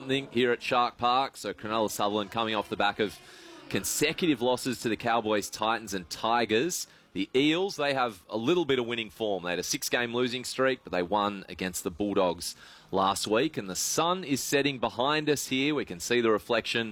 something here at Shark Park. So Cronulla Sutherland coming off the back of consecutive losses to the Cowboys, Titans and Tigers. The Eels, they have a little bit of winning form. They had a 6-game losing streak, but they won against the Bulldogs last week. And the sun is setting behind us here. We can see the reflection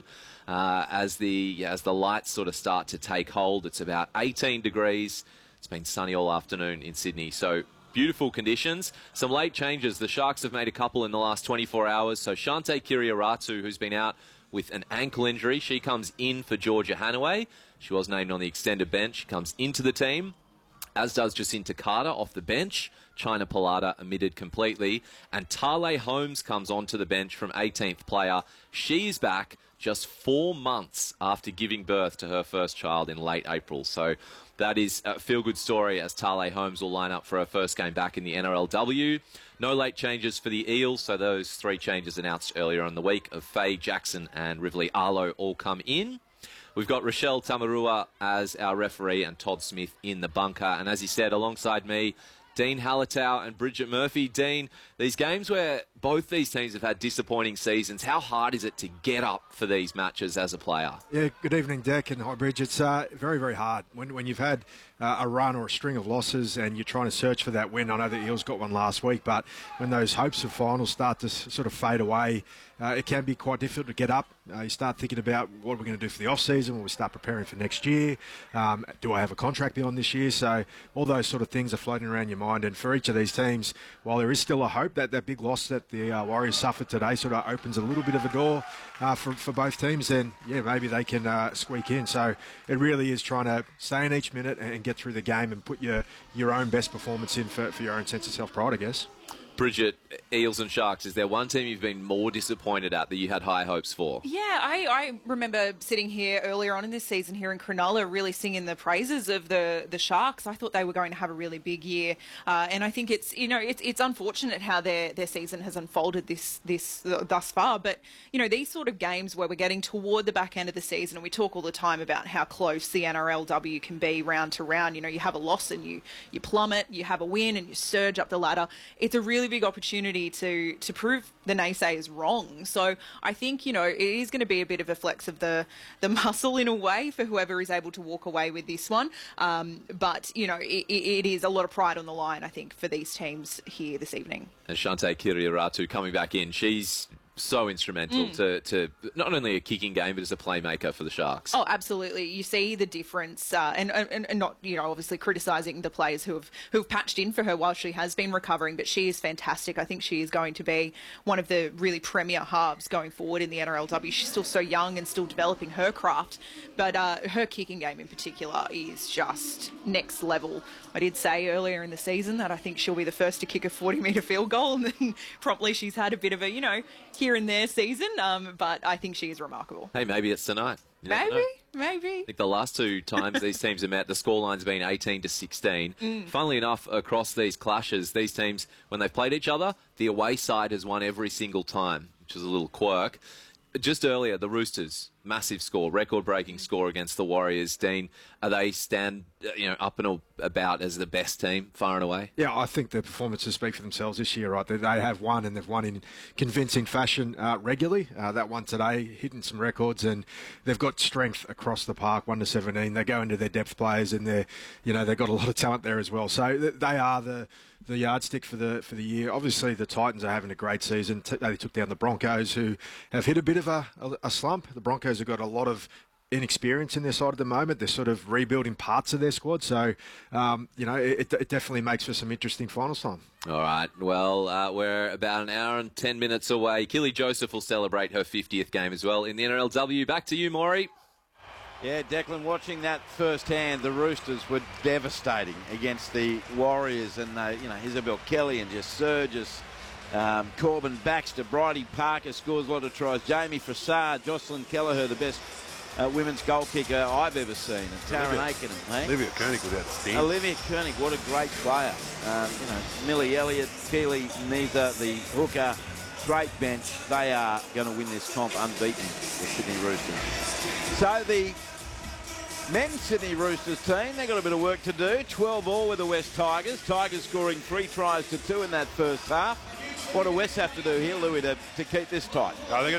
as the lights sort of start to take hold. It's about 18 degrees. It's been sunny all afternoon in Sydney. So beautiful conditions. Some late changes. The Sharks have made a couple in the last 24 hours. So Shante Kiriaratu, who's been out with an ankle injury, she comes in for Georgia Hanaway. She was named on the extended bench. She comes into the team, as does Jacinta Carter off the bench. China Palata omitted completely. And Tale Holmes comes onto the bench from 18th player. She's back just 4 months after giving birth to her first child in late April. So that is a feel-good story, as Tale Holmes will line up for her first game back in the NRLW. No late changes for the Eels, so those 3 changes announced earlier in the week of Faye Jackson and Rivali Arlo all come in. We've got Rochelle Tamarua as our referee and Todd Smith in the bunker. And as he said, alongside me, Dean Hallertau and Bridget Murphy. Dean, these games where both these teams have had disappointing seasons, how hard is it to get up for these matches as a player? Yeah, good evening, Deck, and hi, Bridget. It's very, very hard. When you've had a run or a string of losses and you're trying to search for that win. I know the Eels got one last week, but when those hopes of finals start to sort of fade away, it can be quite difficult to get up. You start thinking about what we're going to do for the off-season, when we start preparing for next year. Do I have a contract beyond this year? So all those sort of things are floating around your mind. And for each of these teams, while there is still a hope, that big loss that the Warriors suffered today sort of opens a little bit of a door for both teams. And, yeah, maybe they can squeak in. So it really is trying to stay in each minute and get through the game and put your own best performance in for your own sense of self-pride, I guess. Bridget, Eels and Sharks, is there one team you've been more disappointed at that you had high hopes for? Yeah, I remember sitting here earlier on in this season here in Cronulla really singing the praises of the Sharks. I thought they were going to have a really big year, and I think it's unfortunate how their season has unfolded thus far. But these sort of games where we're getting toward the back end of the season, and we talk all the time about how close the NRLW can be round to round. You have a loss and you plummet, you have a win and you surge up the ladder. It's a really big opportunity to prove the naysayers wrong. So I think, it is going to be a bit of a flex of the muscle in a way for whoever is able to walk away with this one. But, it is a lot of pride on the line, I think, for these teams here this evening. And Shante Kiriaratu coming back in. She's so instrumental to not only a kicking game, but as a playmaker for the Sharks. Oh, absolutely. You see the difference, and not, obviously criticising the players who've patched in for her while she has been recovering, but she is fantastic. I think she is going to be one of the really premier halves going forward in the NRLW. She's still so young and still developing her craft, but her kicking game in particular is just next level. I did say earlier in the season that I think she'll be the first to kick a 40-metre field goal, and then promptly she's had a bit of a, here and there season, but I think she is remarkable. Hey, maybe it's tonight. Maybe. I think the last 2 times these teams have met, the scoreline's been 18-16. Funnily enough, across these clashes, these teams, when they've played each other, the away side has won every single time, which is a little quirk. Just earlier, the Roosters, massive score, record-breaking score against the Warriors. Dean, are they stand up and about as the best team, far and away? Yeah, I think the performances speak for themselves this year, right? They have won, and they've won in convincing fashion regularly. That one today, hitting some records, and they've got strength across the park, 1-17. They go into their depth players, and they've got a lot of talent there as well. So they are the yardstick for the year. Obviously, the Titans are having a great season. They took down the Broncos, who have hit a bit of a slump. The Broncos have got a lot of inexperience in their side at the moment. They're sort of rebuilding parts of their squad. So, it definitely makes for some interesting finals time. All right. Well, we're about an hour and 10 minutes away. Killy Joseph will celebrate her 50th game as well in the NRLW. Back to you, Maury. Yeah, Declan, watching that firsthand, the Roosters were devastating against the Warriors, and Isabel Kelly and just Surges, Corbin Baxter, Bridie Parker scores a lot of tries, Jamie Frassard, Jocelyn Kelleher, the best women's goal kicker I've ever seen, and Taryn Aiken. Olivia Koenig was outstanding. Olivia Koenig, what a great player. Millie Elliott, Keely Neza, the hooker, great bench. They are going to win this comp unbeaten, the Sydney Roosters. So the men's Sydney Roosters team, they've got a bit of work to do. 12-all with the West Tigers. Tigers scoring 3 tries to 2 in that first half. What do West have to do here, Louis, to keep this tight?